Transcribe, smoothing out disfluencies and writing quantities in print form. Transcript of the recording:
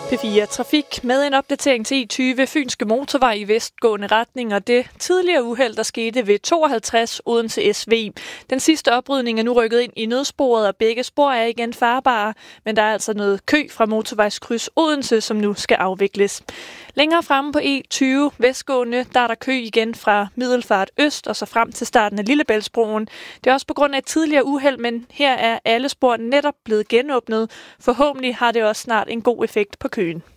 P4 Trafik med en opdatering til E20 Fynske Motorvej i vestgående retning, og det tidligere uheld, der skete ved 52 Odense SV. Den sidste oprydning er nu rykket ind i nødsporet, og begge spor er igen farbare, men der er altså noget kø fra motorvejskryds Odense, som nu skal afvikles. Længere fremme på E20 vestgående, der er der kø igen fra Middelfart Øst og så frem til starten af Lillebæltsbroen. Det er også på grund af et tidligere uheld, men her er alle spor netop blevet genåbnet. Forhåbentlig har det også snart en god effekt på køen.